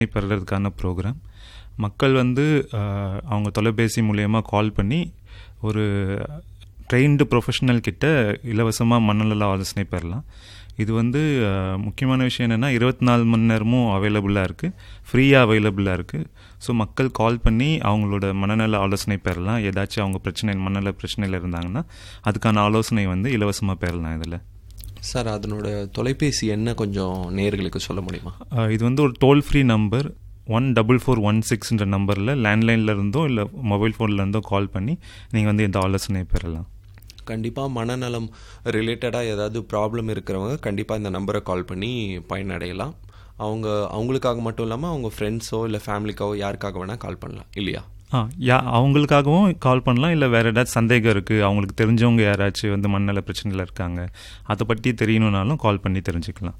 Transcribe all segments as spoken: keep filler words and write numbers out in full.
பெறுறதுக்கான program. மக்கள் வந்து அவங்க தொலைபேசி மூலயமா கால் பண்ணி ஒரு ட்ரெயின்டு ப்ரொஃபஷனல் கிட்ட இலவசமாக மனநல ஆலோசனை பெறலாம். இது வந்து முக்கியமான விஷயம் என்னென்னா இருபத்தி நாலு மணி நேரமும் அவைலபிளாக இருக்குது, ஃப்ரீயாக அவைலபிளாக இருக்குது. ஸோ மக்கள் கால் பண்ணி அவங்களோட மனநல ஆலோசனை பெறலாம். ஏதாச்சும் அவங்க பிரச்சனை மனநல பிரச்சனையில் இருந்தாங்கன்னா அதுக்கான ஆலோசனை வந்து இலவசமாக பெறலாம். இதில் சார் அதனோட தொலைபேசி என்ன கொஞ்சம் நேயர்களுக்கு சொல்ல முடியுமா? இது வந்து ஒரு toll free number one double four one சிக்ஸ்ன்ற நம்பரில் லேண்ட்லைனில் இருந்தோ இல்லை மொபைல் ஃபோனில் இருந்தோ கால் பண்ணி நீங்கள் வந்து இந்த ஆலோசனை பெறலாம். கண்டிப்பாக மனநலம் ரிலேட்டடாக ஏதாவது ப்ராப்ளம் இருக்கிறவங்க கண்டிப்பாக இந்த நம்பரை கால் பண்ணி பயனடையலாம். அவங்க அவங்களுக்காக மட்டும் இல்லாமல் அவங்க ஃப்ரெண்ட்ஸோ இல்லை ஃபேமிலிக்காவோ யாருக்காக வேணால் கால் பண்ணலாம் இல்லையா? ஆ யா அவங்களுக்காகவும் கால் பண்ணலாம். இல்லை வேறு ஏதாச்சும் சந்தேகம் இருக்குது, அவங்களுக்கு தெரிஞ்சவங்க யாராச்சும் வந்து மனநல பிரச்சனையில் இருக்காங்க, அதை பற்றி தெரியணுன்னாலும் கால் பண்ணி தெரிஞ்சுக்கலாம்.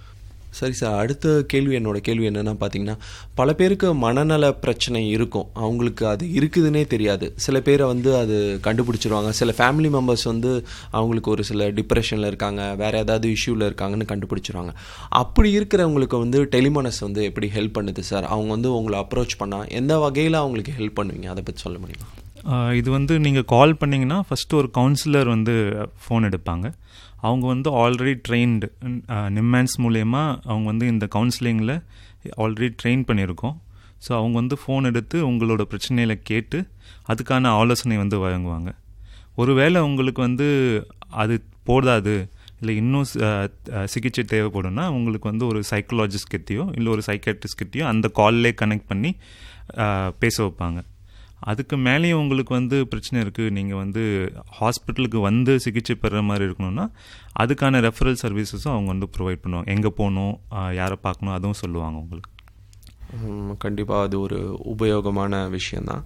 சரி சார், அடுத்த கேள்வி என்னோட கேள்வி என்னென்னா பார்த்தீங்கன்னா, பல பேருக்கு மனநல பிரச்சனை இருக்கும், அவங்களுக்கு அது இருக்குதுன்னே தெரியாது. சில பேரை வந்து அது கண்டுபிடிச்சிருவாங்க. சில ஃபேமிலி மெம்பர்ஸ் வந்து அவங்களுக்கு ஒரு சில டிப்ரெஷனில் இருக்காங்க, வேறு ஏதாவது இஷ்யூவில் இருக்காங்கன்னு கண்டுபிடிச்சிருவாங்க. அப்படி இருக்கிறவங்களுக்கு வந்து டெலிமனஸ் வந்து எப்படி ஹெல்ப் பண்ணுது சார்? அவங்க வந்து உங்களை அப்ரோச் பண்ணால் எந்த வகையில் அவங்களுக்கு ஹெல்ப் பண்ணுவீங்க, அதை பற்றி சொல்ல முடியுமா? இது வந்து நீங்கள் கால் பண்ணிங்கன்னா ஃபஸ்ட்டு ஒரு கவுன்சிலர் வந்து ஃபோன் எடுப்பாங்க. அவங்க வந்து ஆல்ரெடி ட்ரெயின்டு நிம்மான்ஸ் மூலயமா அவங்க வந்து இந்த கவுன்சிலிங்கில் ஆல்ரெடி ட்ரெயின் பண்ணியிருக்கோம். ஸோ அவங்க வந்து ஃபோன் எடுத்து உங்களோட பிரச்சனையில் கேட்டு அதுக்கான ஆலோசனை வந்து வழங்குவாங்க. ஒருவேளை உங்களுக்கு வந்து அது போதாது, இல்லை இன்னும் சிகிச்சை தேவைப்படும்னா உங்களுக்கு வந்து ஒரு சைக்காலஜிஸ்ட் கிட்டேயோ இல்லை ஒரு சைக்காட்ரிஸ்ட் கிட்டேயோ அந்த கால்லே கனெக்ட் பண்ணி பேச வைப்பாங்க. அதுக்கு மேலேயும் உங்களுக்கு வந்து பிரச்சனை இருக்குது, நீங்கள் வந்து ஹாஸ்பிட்டலுக்கு வந்து சிகிச்சை பெறுற மாதிரி இருக்கணும்னா அதுக்கான ரெஃபரல் சர்வீசஸும் அவங்க வந்து ப்ரொவைட் பண்ணுவாங்க. எங்கே போகணும், யாரை பார்க்கணும், அதுவும் சொல்லுவாங்க உங்களுக்கு. கண்டிப்பாக அது ஒரு உபயோகமான விஷயந்தான்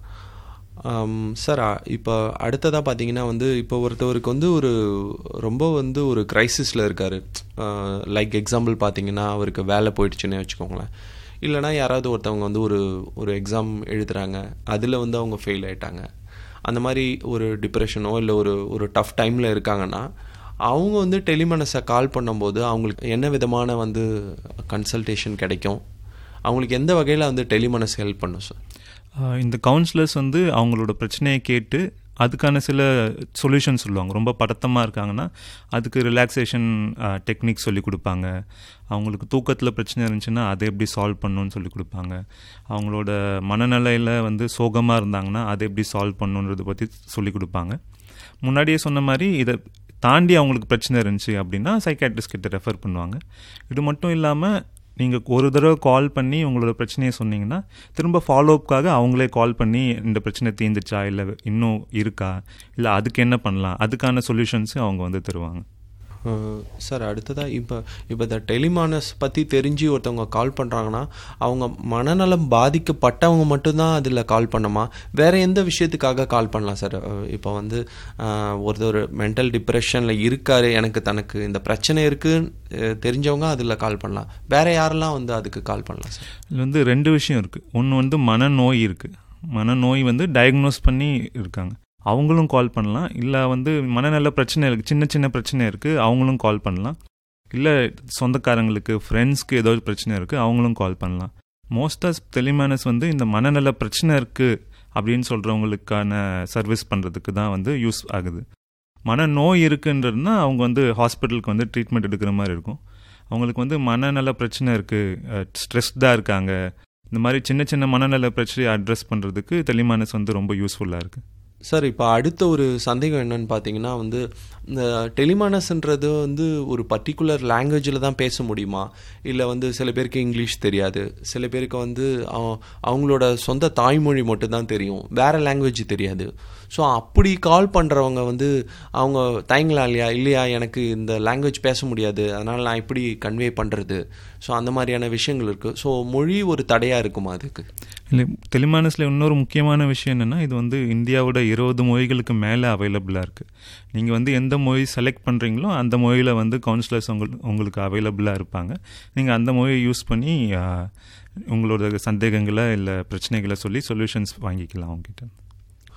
சார். இப்போ அடுத்ததாக பார்த்தீங்கன்னா வந்து இப்போ ஒருத்தவருக்கு வந்து ஒரு ரொம்ப வந்து ஒரு க்ரைசிஸில் இருக்கார். லைக் எக்ஸாம்பிள் பார்த்தீங்கன்னா அவருக்கு வேலை போயிடுச்சுன்னே வச்சுக்கோங்களேன். இல்லைனா யாராவது ஒருத்தவங்க வந்து ஒரு ஒரு எக்ஸாம் எழுதுகிறாங்க, அதில் வந்து அவங்க ஃபெயில் ஆகிட்டாங்க. அந்த மாதிரி ஒரு டிப்ரெஷனோ இல்லை ஒரு ஒரு டஃப் டைமில் இருக்காங்கன்னா அவங்க வந்து டெலிமனஸை கால் பண்ணும்போது அவங்களுக்கு என்ன விதமான வந்து கன்சல்டேஷன் கிடைக்கும்? அவங்களுக்கு எந்த வகையில் வந்து டெலிமனஸ் ஹெல்ப் பண்ணும் சார்? இந்த கவுன்சிலர்ஸ் வந்து அவங்களோட பிரச்சனையை கேட்டு அதுக்கான சில சொல்யூஷன் சொல்லுவாங்க. ரொம்ப பதட்டமாக இருக்காங்கன்னா அதுக்கு ரிலாக்ஸேஷன் டெக்னிக் சொல்லி கொடுப்பாங்க. அவங்களுக்கு தூக்கத்தில் பிரச்சனை இருந்துச்சுன்னா அதை எப்படி சால்வ் பண்ணணுன்னு சொல்லி கொடுப்பாங்க. அவங்களோட மனநிலையில் வந்து சோகமாக இருந்தாங்கன்னா அதை எப்படி சால்வ் பண்ணணுன்றதை பற்றி சொல்லி கொடுப்பாங்க. முன்னாடியே சொன்ன மாதிரி இதை தாண்டி அவங்களுக்கு பிரச்சனை இருந்துச்சு அப்படின்னா சைக்காட்ரிஸ்ட் கிட்ட ரெஃபர் பண்ணுவாங்க. இது மட்டும் இல்லாமல் நீங்கள் ஒரு தடவை கால் பண்ணி உங்களோட பிரச்சனையை சொன்னீங்கன்னா திரும்ப ஃபாலோஅப்காக அவங்களே கால் பண்ணி இந்த பிரச்சனை தீர்ந்துச்சா இல்லை இன்னும் இருக்கா, இல்லை அதுக்கு என்ன பண்ணலாம், அதுக்கான சொல்யூஷன்ஸு அவங்க வந்து தருவாங்க. சார் அடுத்ததாக இப்போ இப்போ இந்த டெலிமானஸ் பற்றி தெரிஞ்சு ஒருத்தவங்க கால் பண்ணுறாங்கன்னா அவங்க மனநலம் பாதிக்கப்பட்டவங்க மட்டும்தான் அதில் கால் பண்ணுமா, வேறு எந்த விஷயத்துக்காக கால் பண்ணலாம் சார்? இப்போ வந்து ஒருத்தர் மென்டல் டிப்ரெஷனில் இருக்கார், எனக்கு தனக்கு இந்த பிரச்சனை இருக்குன்னு தெரிஞ்சவங்க அதில் கால் பண்ணலாம், வேறு யாரெல்லாம் வந்து அதுக்கு கால் பண்ணலாம் சார்? இது வந்து ரெண்டு விஷயம் இருக்குது. ஒன்று வந்து மனநோய் இருக்குது, மனநோய் வந்து டயக்னோஸ் பண்ணி இருக்காங்க, அவங்களும் கால் பண்ணலாம். இல்லை வந்து மனநல பிரச்சனை இருக்குது, சின்ன சின்ன பிரச்சனை இருக்குது, அவங்களும் கால் பண்ணலாம். இல்லை சொந்தக்காரங்களுக்கு ஃப்ரெண்ட்ஸ்க்கு ஏதோ பிரச்சனை இருக்குது, அவங்களும் கால் பண்ணலாம். மோஸ்ட் ஆஃப் டெலிமனஸ் வந்து இந்த மனநல பிரச்சனை இருக்குது அப்படின்னு சொல்கிறவங்களுக்கான சர்வீஸ் பண்ணுறதுக்கு தான் வந்து யூஸ் ஆகுது. மனநோய் இருக்குன்றதுனா அவங்க வந்து ஹாஸ்பிட்டலுக்கு வந்து ட்ரீட்மெண்ட் எடுக்கிற மாதிரி இருக்கும். அவங்களுக்கு வந்து மனநல பிரச்சனை இருக்குது, ஸ்ட்ரெஸ்டாக இருக்காங்க, இந்த மாதிரி சின்ன சின்ன மனநல பிரச்சனையை அட்ரஸ் பண்ணுறதுக்கு டெலிமனஸ் வந்து ரொம்ப யூஸ்ஃபுல்லாக இருக்குது. சார் இப்போ அடுத்த ஒரு சந்தேகம் என்னன்னு பார்த்தீங்கன்னா வந்து இந்த டெலிமானஸ்ன்றது வந்து ஒரு பர்டிகுலர் லாங்குவேஜில் தான் பேச முடியுமா, இல்லை வந்து சில பேருக்கு இங்கிலீஷ் தெரியாது, சில பேருக்கு வந்து அவங்களோட சொந்த தாய்மொழி மட்டும்தான் தெரியும், வேறு லாங்குவேஜ் தெரியாது. ஸோ அப்படி கால் பண்ணுறவங்க வந்து அவங்க தயங்கலாம் இல்லையா, இல்லையா எனக்கு இந்த லாங்குவேஜ் பேச முடியாது அதனால் நான் இப்படி கன்வே பண்ணுறது, ஸோ அந்த மாதிரியான விஷயங்கள் இருக்குது. ஸோ மொழி ஒரு தடையாக இருக்குமா அதுக்கு? இல்லை, டெலிமானஸில் இன்னொரு முக்கியமான விஷயம் என்னென்னா இது வந்து இந்தியாவோட இருபது மொழிகளுக்கு மேலே அவைலபிளாக இருக்குது. நீங்கள் வந்து எந்த மொழி செலக்ட் பண்ணுறீங்களோ அந்த மொழியில் வந்து கவுன்சிலர்ஸ் உங்களுக்கு உங்களுக்கு அவைலபிளாக இருப்பாங்க. நீங்கள் அந்த மொழியை யூஸ் பண்ணி உங்களோட சந்தேகங்களை இல்லை பிரச்சனைகளை சொல்லி சொல்யூஷன்ஸ் வாங்கிக்கலாம் அவங்ககிட்ட.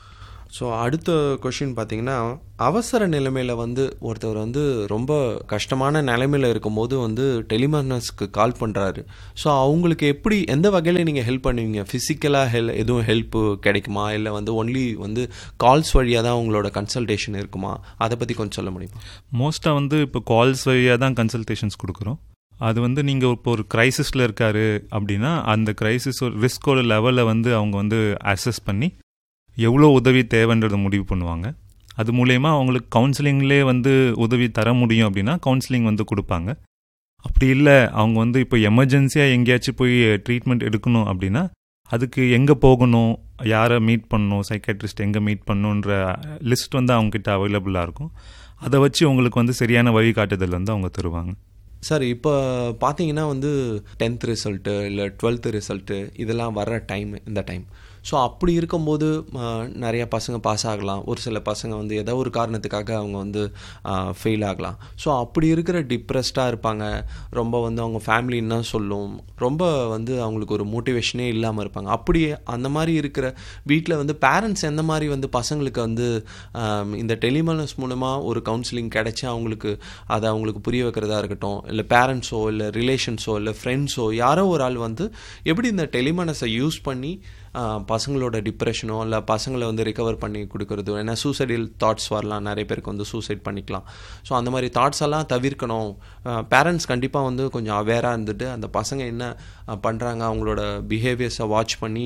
ஸோ அடுத்த கொஷின் பார்த்தீங்கன்னா, அவசர நிலைமையில் வந்து ஒருத்தவர் வந்து ரொம்ப கஷ்டமான நிலைமையில் இருக்கும்போது வந்து டெலிமானஸ்க்கு கால் பண்ணுறாரு. ஸோ அவங்களுக்கு எப்படி எந்த வகையில் நீங்கள் ஹெல்ப் பண்ணுவீங்க? ஃபிசிக்கலாக ஹெல் எதுவும் ஹெல்ப்பு கிடைக்குமா, இல்லை வந்து ஒன்லி வந்து கால்ஸ் வழியாக தான் உங்களோட கன்சல்டேஷன் இருக்குமா? அதை பற்றி கொஞ்சம் சொல்ல முடியுமா? மோஸ்ட்டாக வந்து இப்போ கால்ஸ் வழியாக தான் கன்சல்டேஷன்ஸ் கொடுக்குறோம். அது வந்து நீங்கள் இப்போ ஒரு க்ரைசிஸில் இருக்காரு அப்படின்னா அந்த க்ரைசிஸ் ஒரு ரிஸ்கோட லெவலில் வந்து அவங்க வந்து அசஸ் பண்ணி எவ்வளோ உதவி தேவைன்றதை முடிவு பண்ணுவாங்க. அது மூலயமா அவங்களுக்கு கவுன்சிலிங்லேயே வந்து உதவி தர முடியும் அப்படின்னா கவுன்சிலிங் வந்து கொடுப்பாங்க. அப்படி இல்லை அவங்க வந்து இப்போ எமர்ஜென்சியாக எங்கேயாச்சும் போய் ட்ரீட்மெண்ட் எடுக்கணும் அப்படின்னா அதுக்கு எங்கே போகணும், யாரை மீட் பண்ணணும், சைக்காட்ரிஸ்ட் எங்கே மீட் பண்ணணுன்ற லிஸ்ட் வந்து அவங்கக்கிட்ட அவைலபிளாக இருக்கும். அதை வச்சு உங்களுக்கு வந்து சரியான வழிகாட்டுதல் வந்து அவங்க தருவாங்க. சார், இப்போ பார்த்தீங்கன்னா வந்து டென்த் ரிசல்ட்டு இல்லை டுவெல்த்து ரிசல்ட்டு இதெல்லாம் வர்ற டைம் இந்த டைம். ஸோ அப்படி இருக்கும்போது நிறையா பசங்க பாஸ் ஆகலாம், ஒரு சில பசங்க வந்து ஏதோ ஒரு காரணத்துக்காக அவங்க வந்து ஃபெயில் ஆகலாம். ஸோ அப்படி இருக்கிற டிப்ரெஸ்டாக இருப்பாங்க, ரொம்ப வந்து அவங்க ஃபேமிலி என்ன சொல்லும், ரொம்ப வந்து அவங்களுக்கு ஒரு மோட்டிவேஷனே இல்லாமல் இருப்பாங்க. அப்படி அந்த மாதிரி இருக்கிற வீட்டில் வந்து பேரண்ட்ஸ் எந்த மாதிரி வந்து பசங்களுக்கு வந்து இந்த டெலிமானஸ் மூலமாக ஒரு கவுன்சிலிங் கிடச்சி அவங்களுக்கு அதை அவங்களுக்கு புரிய வைக்கிறதா இருக்கட்டும், இல்லை பேரண்ட்ஸோ இல்லை ரிலேஷன்ஸோ இல்லை ஃப்ரெண்ட்ஸோ யாரோ ஒரு ஆள் வந்து எப்படி இந்த டெலிமானஸை யூஸ் பண்ணி பசங்களோட டிப்ரெஷனோ இல்லை பசங்களை வந்து ரிகவர் பண்ணி கொடுக்குறது. ஏன்னா சூசைடல் தாட்ஸ் வரலாம், நிறைய பேருக்கு வந்து சூசைட் பண்ணிக்கலாம். ஸோ அந்த மாதிரி தாட்ஸ் எல்லாம் தவிர்க்கணும். பேரண்ட்ஸ் கண்டிப்பாக வந்து கொஞ்சம் அவேராக இருந்துட்டு அந்த பசங்க என்ன பண்ணுறாங்க அவங்களோட பிஹேவியர்ஸை வாட்ச் பண்ணி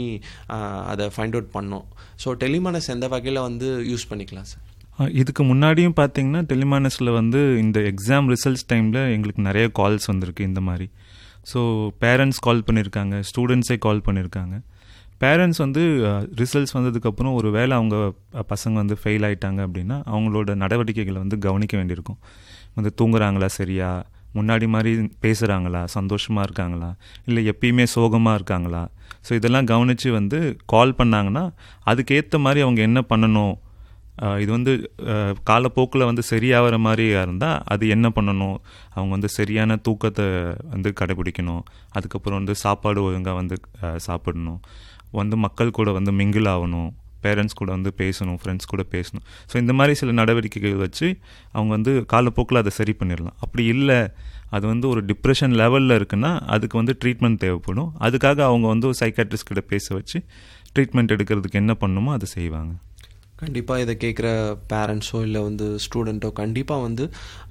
அதை ஃபைண்ட் அவுட் பண்ணணும். ஸோ டெலிமானஸ் எந்த வகையில் வந்து யூஸ் பண்ணிக்கலாம் சார்? இதுக்கு முன்னாடியும் பார்த்தீங்கன்னா டெலிமானஸில் வந்து இந்த எக்ஸாம் ரிசல்ட்ஸ் டைமில் எங்களுக்கு நிறைய கால்ஸ் வந்திருக்கு இந்த மாதிரி. ஸோ பேரண்ட்ஸ் கால் பண்ணியிருக்காங்க, ஸ்டூடெண்ட்ஸே கால் பண்ணியிருக்காங்க. பேரண்ட்ஸ் வந்து ரிசல்ட்ஸ் வந்ததுக்கப்புறம் ஒரு வேளை அவங்க பசங்க வந்து ஃபெயில் ஆகிட்டாங்க அப்படின்னா அவங்களோட நடவடிக்கைகளை வந்து கவனிக்க வேண்டியிருக்கும். வந்து தூங்குறாங்களா சரியா, முன்னாடி மாதிரி பேசுகிறாங்களா, சந்தோஷமாக இருக்காங்களா, இல்லை எப்பயுமே சோகமாக இருக்காங்களா. ஸோ இதெல்லாம் கவனித்து வந்து கால் பண்ணாங்கன்னா அதுக்கேற்ற மாதிரி அவங்க என்ன பண்ணணும், இது வந்து காலப்போக்கில் வந்து சரியாகிற மாதிரி இருந்தால் அது என்ன பண்ணணும், அவங்க வந்து சரியான தூக்கத்தை வந்து கடைபிடிக்கணும், அதுக்கப்புறம் வந்து சாப்பாடு ஒழுங்காக வந்து சாப்பிடணும், வந்து மக்கள் கூட வந்து மிங்கிள் ஆகணும், பேரண்ட்ஸ் கூட வந்து பேசணும், ஃப்ரெண்ட்ஸ் கூட பேசணும். ஸோ இந்த மாதிரி சில நடவடிக்கைகள் வச்சு அவங்க வந்து காலப்போக்கில் அதை சரி பண்ணிடலாம். அப்படி இல்லை அது வந்து ஒரு டிப்ரெஷன் லெவலில் இருக்குன்னா அதுக்கு வந்து ட்ரீட்மெண்ட் தேவைப்படும். அதுக்காக அவங்க வந்து ஒரு சைக்காட்ரிஸ்ட் கிட்ட பேச வச்சு ட்ரீட்மெண்ட் எடுக்கிறதுக்கு என்ன பண்ணணுமோ அதை செய்வாங்க. கண்டிப்பாக இதை கேட்குற பேரண்ட்ஸோ இல்லை வந்து ஸ்டூடெண்ட்டோ கண்டிப்பாக வந்து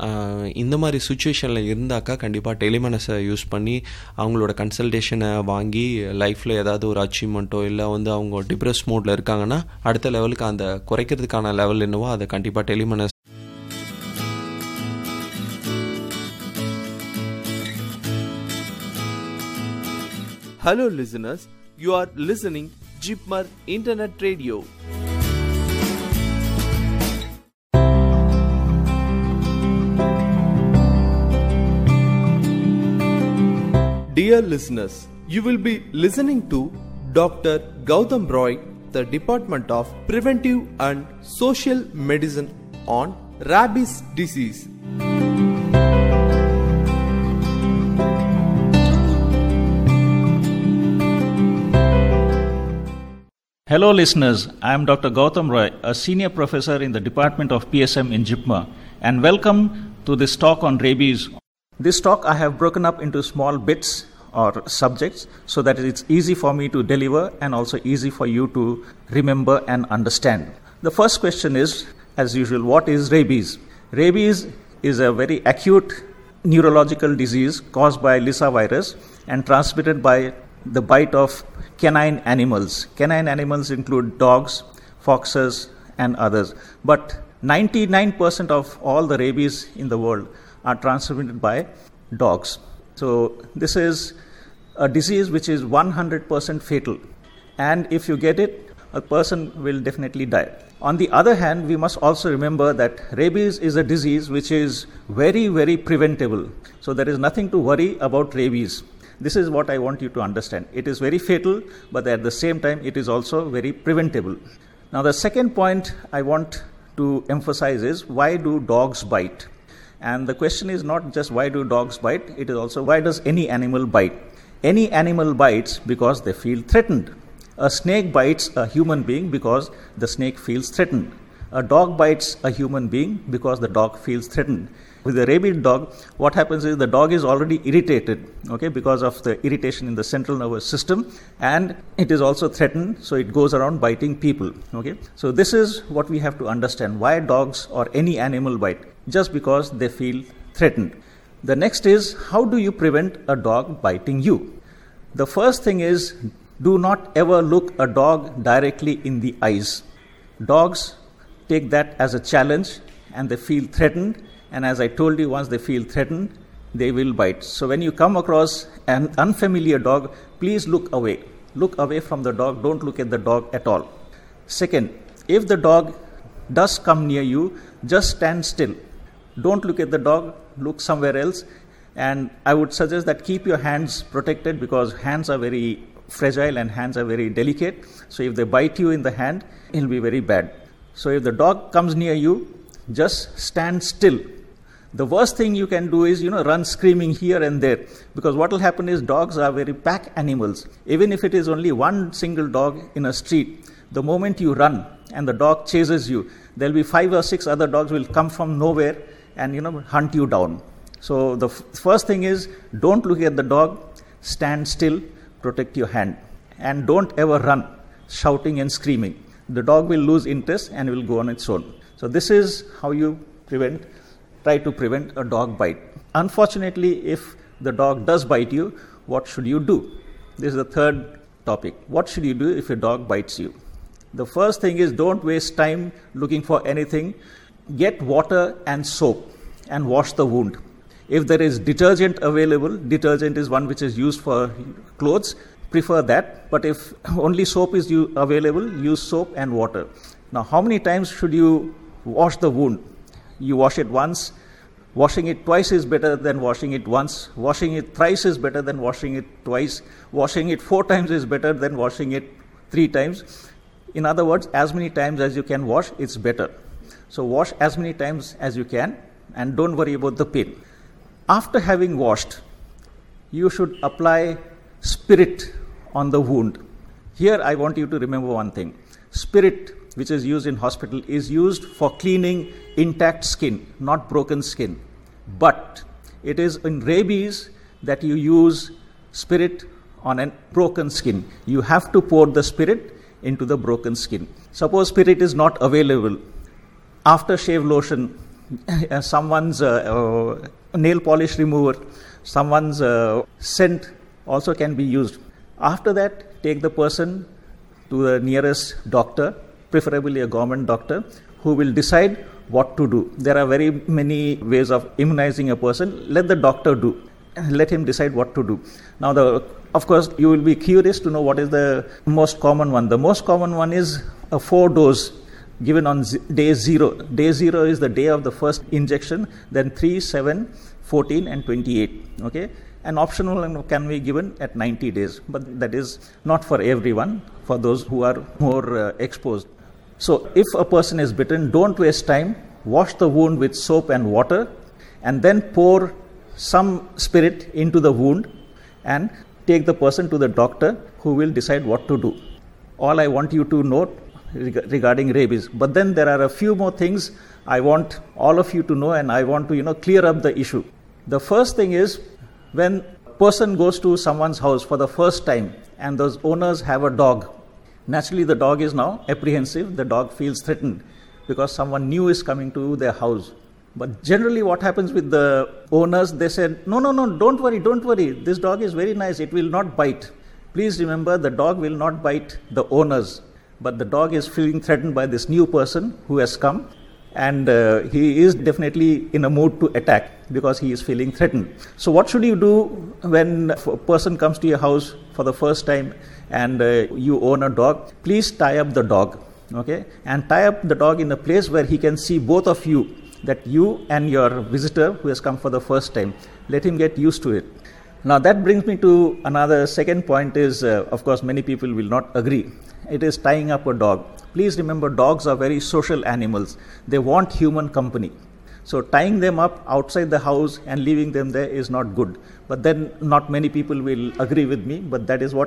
இந்த மாதிரி சுச்சுவேஷனில் இருந்தாக்கா கண்டிப்பாக டெலிமானஸை யூஸ் பண்ணி அவங்களோட கன்சல்டேஷனை வாங்கி லைஃப்பில் ஏதாவது ஒரு அச்சீவ்மெண்ட்டோ இல்லை வந்து அவங்க டிப்ரெஸ் மோடில் இருக்காங்கன்னா அடுத்த லெவலுக்கு அந்த குறைக்கிறதுக்கான லெவல் என்னவோ அதை கண்டிப்பாக Tele MANAS. Hello listeners, you are listening Jipmar Internet Radio. Dear listeners, you will be listening to Doctor Gautam Roy, the Department of Preventive and Social Medicine on rabies disease. Hello listeners, I am Doctor Gautam Roy, a senior professor in the Department of P S M in Jipmar, and welcome to this talk on rabies. This talk I have broken up into small bits or subjects so that it's easy for me to deliver and also easy for you to remember and understand. The first question is, as usual, what is rabies? Rabies is a very acute neurological disease caused by Lissa virus and transmitted by the bite of canine animals. Canine animals include dogs, foxes, and others. But ninety-nine percent of all the rabies in the world are transmitted by dogs. So this is a disease which is one hundred percent fatal. And if you get it, a person will definitely die. On the other hand, we must also remember that rabies is a disease which is very, very preventable. So there is nothing to worry about rabies. This is what I want you to understand. It is very fatal, but at the same time, it is also very preventable. Now, the second point I want to emphasize is, why do dogs bite? And the question is not just why do dogs bite, it is also why does any animal bite? Any animal bites because they feel threatened. A snake bites a human being because the snake feels threatened. A dog bites a human being because the dog feels threatened. With a rabid dog, what happens is the dog is already irritated, okay, because of the irritation in the central nervous system, and it is also threatened, so it goes around biting people, okay. So this is what we have to understand, why dogs or any animal bite, just because they feel threatened. The next is, how do you prevent a dog biting you? The first thing is, do not ever look a dog directly in the eyes. Dogs take that as a challenge and they feel threatened. And as I told you, once they feel threatened, they will bite. So when you come across an unfamiliar dog, please look away. Look away from the dog. Don't look at the dog at all. Second, if the dog does come near you, just stand still. Don't look at the dog. Look somewhere else. And I would suggest that keep your hands protected, because hands are very fragile and hands are very delicate. So if they bite you in the hand, it will be very bad. So if the dog comes near you, just stand still. The worst thing you can do is, you know, run screaming here and there, because what will happen is dogs are very pack animals. Even if it is only one single dog in a street, the moment you run and the dog chases you, there will be five or six other dogs will come from nowhere and, you know, hunt you down. So the f- first thing is, don't look at the dog, stand still, protect your hand, and don't ever run shouting and screaming. The dog will lose interest and will go on its own. So this is how you prevent, try to prevent a dog bite. Unfortunately, if the dog does bite you, what should you do? This is the third topic. What should you do if a dog bites you? The first thing is, don't waste time looking for anything. Get water and soap and wash the wound. If there is detergent available, detergent is one which is used for clothes, prefer that. But if only soap is u- available, use soap and water. Now, how many times should you wash the wound? You wash it once. Washing it twice is better than washing it once. Washing it thrice is better than washing it twice. Washing it four times is better than washing it three times. In other words, as many times as you can wash, it's better. So wash as many times as you can and don't worry about the pain. After having washed, you should apply spirit on the wound. Here I want you to remember one thing. Spirit, which is used in hospital, is used for cleaning intact skin, not broken skin. But it is in rabies that you use spirit on a broken skin. You have to pour the spirit into the broken skin. Suppose spirit is not available. Aftershave lotion, someone's uh, uh, nail polish remover, someone's uh, scent also can be used. After that, take the person to the nearest doctor, preferably a government doctor, who will decide what to do. There are very many ways of immunizing a person. Let the doctor do. Let him decide what to do. Now, the, of course, you will be curious to know what is the most common one. The most common one is a four-dose given on z- day zero. Day zero is the day of the first injection, then three, seven, fourteen, and twenty-eight. Okay? An optional can be given at ninety days, but that is not for everyone, for those who are more uh, exposed. So if a person is bitten, don't waste time. Wash the wound with soap and water, and then pour some spirit into the wound and take the person to the doctor, who will decide what to do. All I want you to note reg- regarding rabies. But then there are a few more things I want all of you to know, and I want to, you know, clear up the issue. The first thing is, when a person goes to someone's house for the first time and those owners have a dog, naturally the dog is now apprehensive, the dog feels threatened because someone new is coming to their house. But generally what happens with the owners, they said, no, no, no, don't worry, don't worry, this dog is very nice, it will not bite. Please remember, the dog will not bite the owners, but the dog is feeling threatened by this new person who has come, and uh, he is definitely in a mood to attack because he is feeling threatened. So what should you do when a person comes to your house for the first time and uh, you own a dog? Please tie up the dog, okay? And tie up the dog in a place where he can see both of you, that you and your visitor who has come for the first time. Let him get used to it. Now that brings me to another second point is, uh, of course, many people will not agree. It is tying up a dog. Please remember, dogs are very social animals. They want human company. So tying them up outside the house and leaving them there is not good. But then not many people will agree with me, but that is what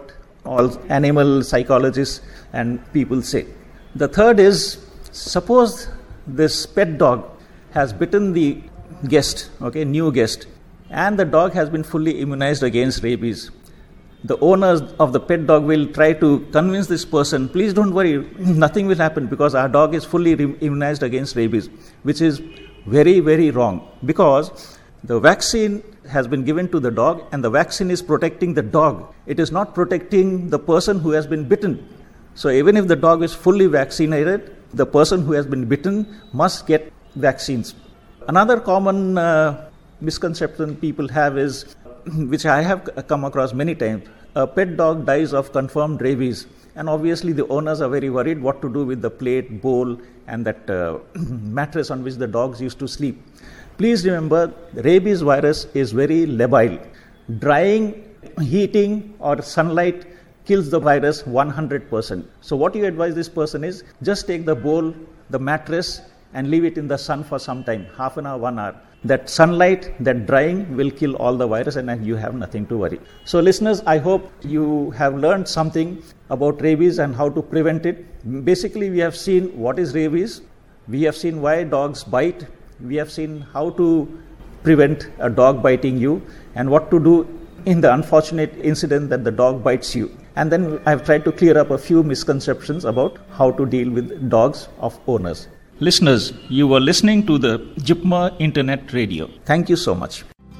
all animal psychologists and people say. The third is, suppose this pet dog has bitten the guest, okay, new guest, and the dog has been fully immunized against rabies. The owners of the pet dog will try to convince this person, please don't worry, nothing will happen because our dog is fully re- immunized against rabies, which is very, very wrong, because the vaccine has been given to the dog and the vaccine is protecting the dog. It is not protecting the person who has been bitten. So even if the dog is fully vaccinated, the person who has been bitten must get vaccines. Another common uh, misconception people have is, which I have come across many times, a pet dog dies of confirmed rabies, and obviously the owners are very worried what to do with the plate, bowl, and that uh, mattress on which the dogs used to sleep. Please remember, the rabies virus is very labile. Drying, heating, or sunlight kills the virus one hundred percent. So what you advise this person is, just take the bowl, the mattress, and leave it in the sun for some time, half an hour, one hour. That sunlight, that drying will kill all the virus and you have nothing to worry. So listeners, I hope you have learned something about rabies and how to prevent it. Basically, we have seen what is rabies. We have seen why dogs bite. We have seen how to prevent a dog biting you and what to do in the unfortunate incident that the dog bites you. And then I've tried to clear up a few misconceptions about how to deal with dogs of owners. Listeners, you were listening to the Jipma Internet Radio. Thank you so much.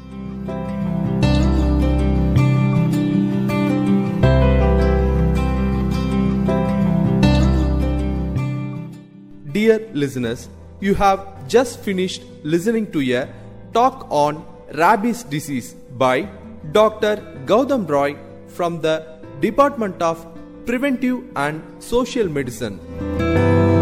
Dear listeners, you have just finished listening to a talk on rabies disease by Doctor Gautam Roy from the Department of Preventive and Social Medicine.